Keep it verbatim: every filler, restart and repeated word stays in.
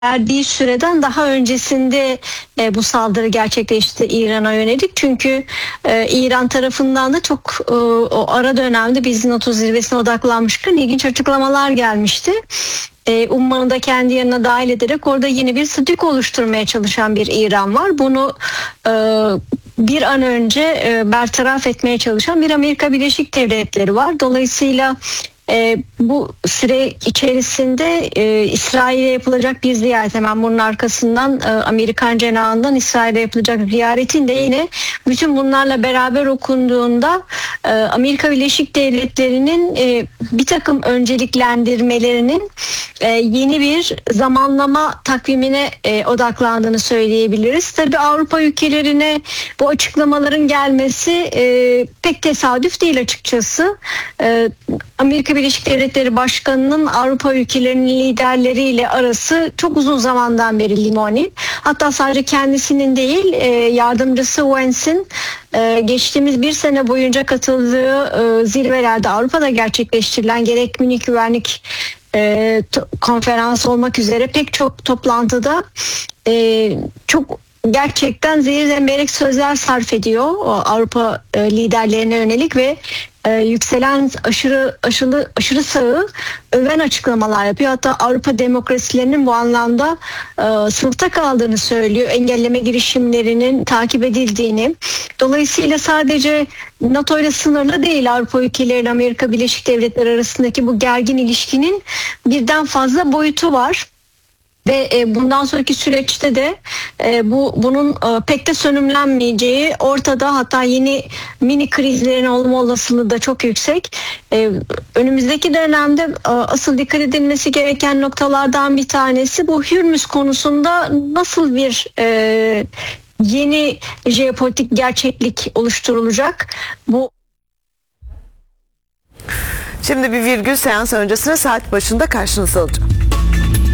verdiği süreden daha öncesinde e, bu saldırı gerçekleşti İran'a yönelik. Çünkü e, İran tarafından da çok e, o ara dönemde biz NATO zirvesine odaklanmışken ilginç açıklamalar gelmişti. E, Umman'ı da kendi yanına dahil ederek orada yeni bir statük oluşturmaya çalışan bir İran var. Bunu e, bir an önce e, bertaraf etmeye çalışan bir Amerika Birleşik Devletleri var. Dolayısıyla E, bu süre içerisinde e, İsrail'e yapılacak bir ziyaret, hemen bunun arkasından e, Amerikan cenahından İsrail'e yapılacak ziyaretin de yine bütün bunlarla beraber okunduğunda e, Amerika Birleşik Devletleri'nin e, bir takım önceliklendirmelerinin e, yeni bir zamanlama takvimine e, odaklandığını söyleyebiliriz. Tabii Avrupa ülkelerine bu açıklamaların gelmesi e, pek tesadüf değil açıkçası. E, Amerika Birleşik Devletleri Başkanı'nın Avrupa ülkelerinin liderleriyle arası çok uzun zamandan beri limoni. Hatta sadece kendisinin değil, yardımcısı Vance'in geçtiğimiz bir sene boyunca katıldığı zirvelerde Avrupa'da gerçekleştirilen gerek Münih Güvenlik konferansı olmak üzere pek çok toplantıda çok gerçekten zehir zemberek sözler sarf ediyor Avrupa liderlerine yönelik ve Ee, yükselen aşırı aşırı aşırı sağı öven açıklamalar yapıyor. Hatta Avrupa demokrasilerinin bu anlamda e, sınıfta kaldığını söylüyor. Engelleme girişimlerinin takip edildiğini. Dolayısıyla sadece NATO ile sınırlı değil, Avrupa ülkeleri Amerika Birleşik Devletleri arasındaki bu gergin ilişkinin birden fazla boyutu var. Ve bundan sonraki süreçte de bu bunun pek de sönümlenmeyeceği ortada, hatta yeni mini krizlerin olma olasılığı da çok yüksek. Önümüzdeki dönemde asıl dikkat edilmesi gereken noktalardan bir tanesi bu Hürmüz konusunda nasıl bir yeni jeopolitik gerçeklik oluşturulacak. Bu Şimdi bir virgül, seans öncesine saat başında karşınızda olacağım.